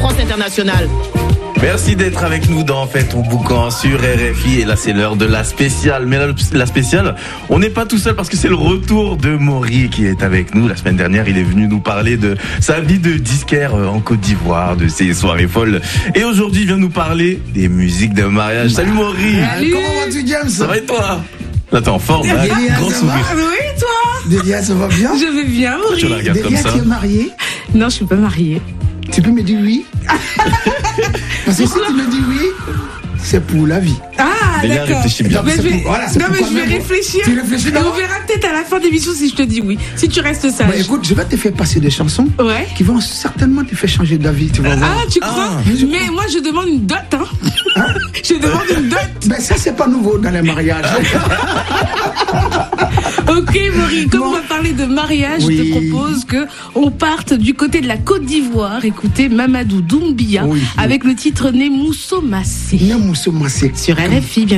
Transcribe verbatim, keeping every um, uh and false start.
France Internationale. Merci d'être avec nous dans Faites ton boucan sur R F I. Et là, c'est l'heure de la spéciale. Mais là, la spéciale, on n'est pas tout seul parce que c'est le retour de Maury qui est avec nous. La semaine dernière, il est venu nous parler de sa vie de disquaire en Côte d'Ivoire, de ses soirées folles. Et aujourd'hui, il vient nous parler des musiques de mariage. Salut Maury. Salut. Comment vas-tu, James? Ça va et toi? Là, t'es en forme, là. Délia, Grand ça sourire. va? Oui, toi? Délia, ça va bien? Je vais bien, Pourquoi tu la Maury. regardes comme Délia, ça? tu es mariée? Non, je suis pas mariée. Tu peux me dire oui? Parce que si tu me dis oui, c'est pour la vie. Ah, Délia, d'accord. réfléchis bien. Mais je vais- C'est pour- voilà, c'est non, mais pourquoi je vais même- réfléchir. Tu réfléchis Et d'abord? on verra peut-être à la fin de l'émission si je te dis oui. Si tu restes sage. Bah, écoute, je vais te faire passer des chansons Ouais. qui vont certainement te faire changer d'avis, tu vas voir. Ah, tu crois? Ah. Mais moi, je demande une dot, hein. Je demande une dot. Ben ça, c'est pas nouveau dans les mariages. Ok, Maury, comme Bon. on va parler de mariage, Oui. je te propose que on parte du côté de la Côte d'Ivoire. Écoutez Mamadou Doumbia Oui. avec le titre Nemousso Massé Ne mousse massé. sur R F I, bien